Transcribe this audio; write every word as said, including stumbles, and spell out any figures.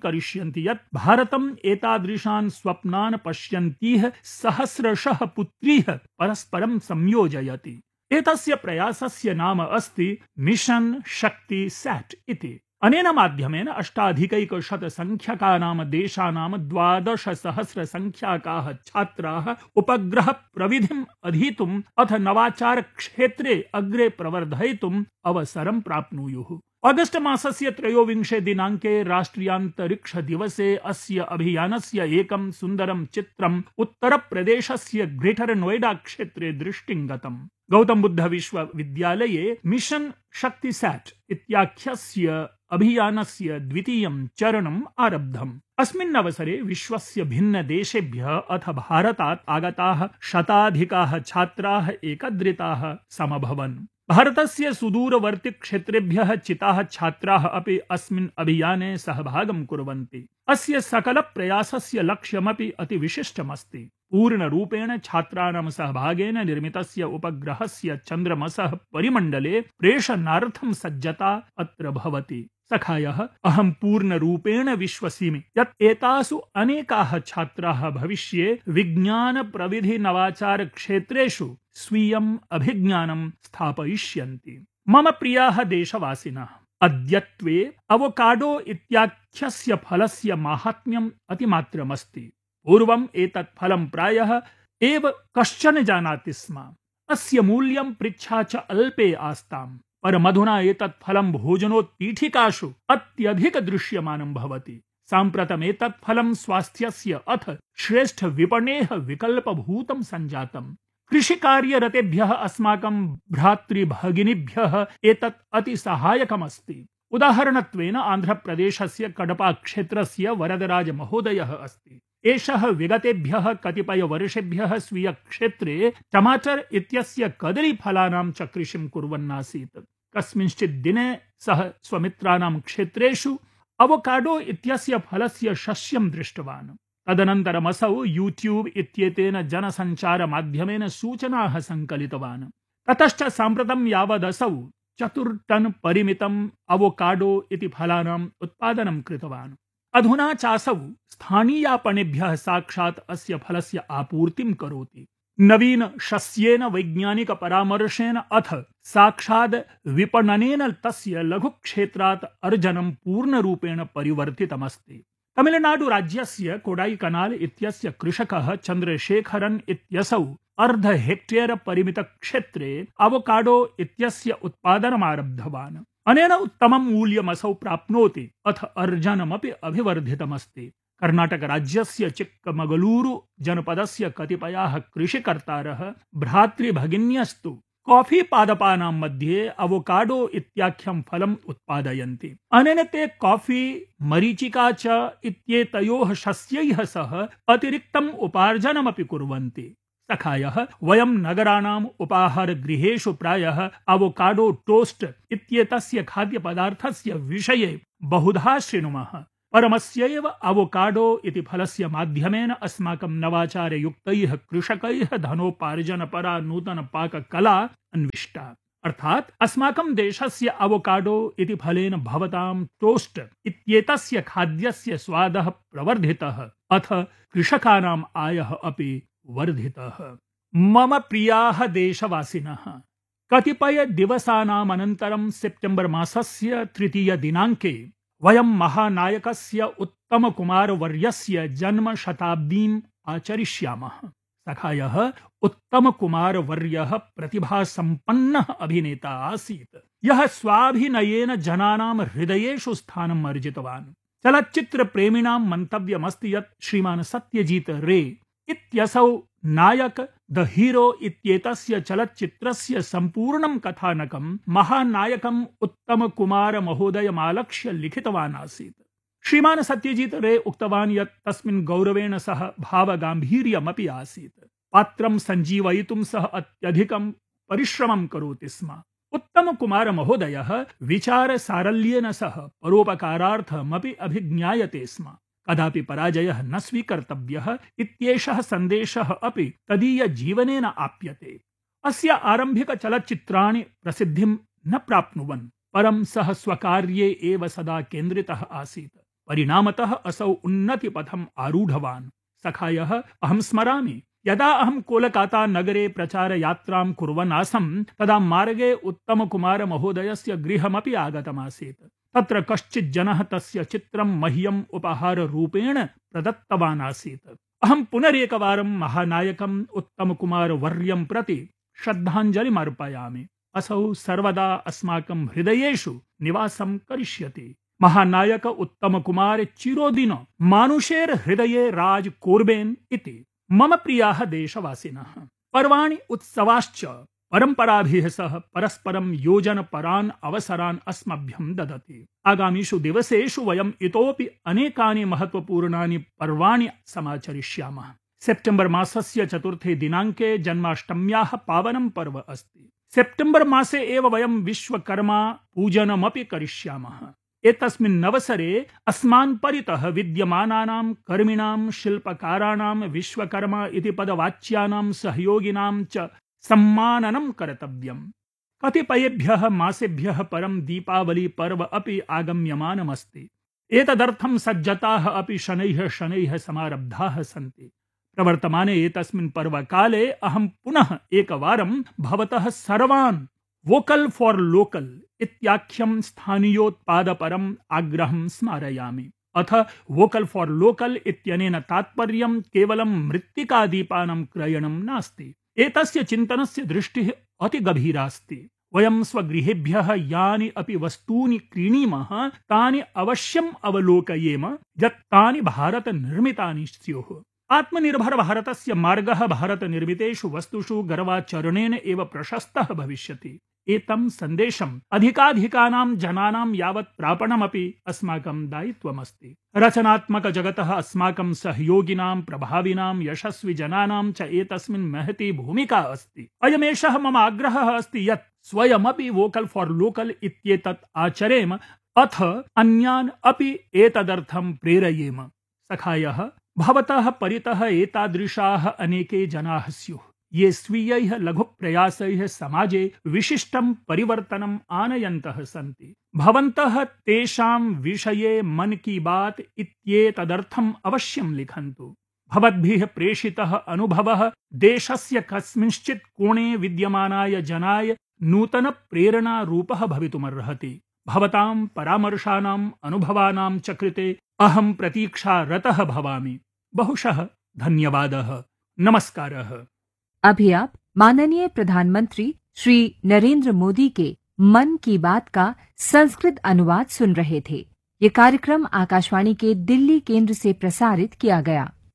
करिष्यन्ति यत् भारतम् एतादृशान् स्वप्नान् पश्यन्तीः सहस्रशः पुत्रीः परस्परं संयोजयति। एतस्य प्रयासस्य नाम अस्ति मिशन शक्ति सैट इति। अनेन माध्यमेन अष्टाधिकैकशत संख्याकानां देशानां द्वादश सहस्र संख्याकाः छात्राः उपग्रह प्रविधिम् अधीतुम् अथ नवाचार क्षेत्रे अग्रे प्रवर्धयितुम् अवसरं प्राप्नुयुः। ऑगस्ट मासस्य त्रयोविंशे दिनाङ्के राष्ट्रियान्तरिक्ष दिवसे अस्य अभियानस्य एकं सुन्दरं चित्रम् उत्तरप्रदेशस्य ग्रेटर नोएडा क्षेत्रे दृष्टिं गतम्। गौतम बुद्ध विश्वविद्यालये मिशन शक्ति सैट इत्याख्यस्य अभियानस्य द्वितीयं चरणम् आरब्धम्। अस्मिन् अवसरे विश्वस्य भिन्न देशेभ्यः अथ भारतात् आगताः शताधिकाः छात्राः एकत्रिताः समभवन्। भारतस्य सुदूरवर्ति क्षेत्रेभ्यः चिताः छात्राः अपि अस्मिन् अभियाने सहभागं कुर्वन्ति। अस्य सकल प्रयासस्य लक्ष्यमपि अति विशिष्टमस्ति। पूर्णरूपेण छात्राणां सहभागेन निर्मितस्य उपग्रहस्य चन्द्रमसः परिमण्डले प्रेषणार्थं सज्जता अत्र भवति। सखायः, अहं पूर्णरूपेण विश्वसिमि यत् एतासु अनेकाः छात्राः भविष्ये विज्ञान प्रविधि नवाचार क्षेत्रेषु स्वीयम् अभिज्ञानं स्थापयिष्यन्ति। मम प्रियाः देशवासिनः, अद्यत्वे अवोकाडो इत्याख्यस्य फलस्य माहात्म्यम् अतिमात्रमस्ति। पूर्वम् एतत् फलं प्रायः एव कश्चन जानाति स्म। अस्य मूल्यं पृच्छा च अल्पे आस्ताम्, परमधुना एतत् फलं भोजनोत्पीठिकासु अत्यधिक दृश्यमानं भवति। साम्प्रतम् एतत् फलं स्वास्थ्यस्य अथ श्रेष्ठ विपणेः विकल्पभूतं सञ्जातम्। कृषिकार्यरतेभ्यः अस्माकं भ्रातृभगिनीभ्यः एतत् अति सहायकमस्ति। उदाहरणत्वेन आन्ध्रप्रदेशस्य कडपा क्षेत्रस्य वरदराज महोदयः अस्ति। एषः विगतेभ्यः कतिपय वर्षेभ्यः स्वीयक्षेत्रे टमाटर इत्यस्य कदलीफलानां च कृषिं कुर्वन्नासीत्। कस्मिंश्चित् दिने सः स्वमित्राणां क्षेत्रेषु अवोकाडो इत्यस्य फलस्य शस्यं दृष्टवान्। तदनन्तरम् असौ यूट्यूब इत्येतेन जनसञ्चारमाध्यमेन सूचनाः सङ्कलितवान्। ततश्च साम्प्रतं यावदसौ चतुर्टन् परिमितम् अवोकाडो इति फलानाम् उत्पादनं कृतवान्। अधुना चासौ स्थानीयापणेभ्यः साक्षात् अस्य फलस्य आपूर्तिं करोति। नवीन शस्येन वैज्ञानिक परामर्शेन अथ साक्षात् विपणनेन तस्य लघुक्षेत्रात् अर्जनं पूर्णरूपेण परिवर्तितमस्ति। तमिलनाडु राज्यस्य कोडाईकनाल इत्यस्य कृषकः चन्द्रशेखरन् इत्यसौ अर्ध हेक्टेयर परिमित क्षेत्रे अवोकाडो इत्यस्य उत्पादनमारब्धवान्। अनेन उत्तमं मूल्यमसौ प्राप्नोति अथ अर्जनमपि अभिवर्धितमस्ति। कर्णाटक राज्यस्य चिक्कमगलूरु जनपदस्य कतिपयाः कृषिकर्तारः भ्रातृभगिन्यस्तु कॉफी पादपानां मध्ये अवोकाडो इत्याख्यं फलम् उत्पादयन्ति। अनेन ते कॉफी, मरीचिका च इत्येतयोः शस्यैः सह अतिरिक्तम् उपार्जनमपि कुर्वन्ति। सखायः, वयं नगराणाम् उपाहारगृहेषु प्रायः अवोकाडो टोस्ट इत्येतस्य खाद्यपदार्थस्य विषये बहुधा शृणुमः। परमस्यैव अवोकाडो इति फलस्य माध्यमेन अस्माकं नवाचारयुक्तैः कृषकैः धनोपार्जनपरा नूतन पाककला अन्विष्टा। अर्थात् अस्माकं देशस्य अवोकाडो इति फलेन भवतां टोस्ट इत्येतस्य खाद्यस्य स्वादः प्रवर्धितः अथ कृषकाणाम् आयः अपि वर्धितः। मम प्रियाः देशवासिनः, कतिपय दिवसानाम् अनन्तरं सेप्टेम्बर् मासस्य तृतीय दिनाङ्के वयं महानायकस्य उत्तमकुमारवर्यस्य जन्मशताब्दीम् आचरिष्यामः। सखायः, उत्तमकुमारवर्यः प्रतिभासम्पन्नः अभिनेता आसीत्, यः स्वाभिनयेन जनानां हृदयेषु स्थानम् अर्जितवान्। चलच्चित्रप्रेमिणां मन्तव्यमस्ति यत् श्रीमान् सत्यजीत रे इत्यसौ नायक द हीरो इत्येतस्य चलच्चित्रस्य सम्पूर्णं कथानकं महानायकम् उत्तमकुमार महोदयमालक्ष्य लिखितवान् आसीत्। श्रीमान् सत्यजीत रे उक्तवान् यत् तस्मिन् गौरवेण सह भावगाम्भीर्यमपि आसीत्। पात्रं सञ्जीवयितुं सः अत्यधिकं परिश्रमं करोति स्म। उत्तमकुमार महोदयः विचारसारल्येन सह परोपकारार्थमपि अभिज्ञायते स्म। कदापि पराजयः न स्वीकर्तव्यः इत्येषः सन्देशः अपि तदीय जीवनेन आप्यते। अस्य आरम्भिक चलच्चित्राणि प्रसिद्धिं न प्राप्नुवन्, परं सः स्वकार्ये एव सदा केन्द्रितः आसीत्। परिणामतः असौ उन्नतिपथम् आरूढवान्। सखायः, अहं स्मरामि, यदा अहं कोलकाता नगरे प्रचारयात्रां कुर्वन् आसम् तदा मार्गे उत्तमकुमार महोदयस्य गृहमपि आगतमासीत्। तत्र कश्चित् जनः तस्य चित्रं मह्यम् उपहाररूपेण प्रदत्तवान् आसीत्। अहं पुनरेकवारं महानायकम् उत्तमकुमार वर्यं प्रति श्रद्धाञ्जलिम् अर्पयामि। असौ सर्वदा अस्माकं हृदयेषु निवासं करिष्यति। महानायक उत्तमकुमार चिरोदिन मानुषेर हृदये राज कोर्बेन् इति। मम प्रियाः देशवासिनः, पर्वाणि उत्सवाश्च परम्पराभिः सह परस्परं योजनपरान् अवसरान् अस्मभ्यं ददति। आगामिषु दिवसेषु वयम् इतोपि अनेकानि महत्वपूर्णानि पर्वाणि समाचरिष्यामः। सेप्टेम्बर् मासस्य चतुर्थे दिनाङ्के जन्माष्टम्याः पावनं पर्व अस्ति। सेप्टेम्बर् मासे एव वयं विश्वकर्मा पूजनमपि करिष्यामः। एतस्मिन् अवसरे अस्मान् परितः विद्यमानानां कर्मिणां, शिल्पकाराणां, विश्वकर्मा इति पदवाच्यानां सहयोगिनां च सम्माननं कर्तव्यम्। कतिपयेभ्यः मासेभ्यः परं दीपावली पर्व अपि आगम्यमानमस्ति। एतदर्थं सज्जताः अपि शनैः शनैः समारब्धाः सन्ति। प्रवर्तमाने एतस्मिन् पर्वकाले अहं पुनः एकवारं भवतः सर्वान् वोकल फॉर लोकल इत्याख्यं स्थानीयोत्पादपरम् आग्रहं स्मारयामि। अथ वोकल फॉर लोकल इत्यनेन तात्पर्यं केवलं मृत्तिकादीपानां क्रयणं नास्ति। एतस्य चिन्तनस्य दृष्टिः अति गभीरास्ति। वयं स्वगृहेभ्यः यानि अपि वस्तूनि क्रीणीमः तानि अवश्यम् अवलोकयेम यत् तानि भारतनिर्मितानि स्युः। आत्मनिर्भर भारतस्य मार्गः भारतनिर्मितेषु वस्तुषु गर्वाचरणेन एव प्रशस्तः भविष्यति। एतं सन्देशम् अधिकाधिकानां जनानां यावत् प्रापणमपि अस्माकं दायित्वमस्ति। रचनात्मकजगतः अस्माकं सहयोगिनां, प्रभाविनां, यशस्वि जनानां च एतस्मिन् महती भूमिका अस्ति। अयमेषः मम आग्रहः अस्ति यत् स्वयमपि वोकल फॉर लोकल इत्येतत् आचरेम, अथ अन्यान् अपि एतदर्थं प्रेरयेम। सखायः, भवतः परितः एतादृशाः अनेके जनाः स्युः ये स्वीयैः लघुप्रयासैः समाजे विशिष्टं परिवर्तनम् आनयन्तः सन्ति। भवन्तः तेषां विषये मन की बात इत्येतदर्थम् अवश्यं लिखन्तु। भवद्भिः प्रेषितः अनुभवः देशस्य कस्मिंश्चित् कोणे विद्यमानाय जनाय नूतन प्रेरणारूपः भवितुमर्हति। भवतां परामर्शानाम् अनुभवानां च कृते अहं प्रतीक्षारतः भवामि। बहुशः धन्यवादः। नमस्कारः। अभी आप माननीय प्रधानमंत्री श्री नरेंद्र मोदी के मन की बात का संस्कृत अनुवाद सुन रहे थे। ये कार्यक्रम आकाशवाणी के दिल्ली केंद्र से प्रसारित किया गया।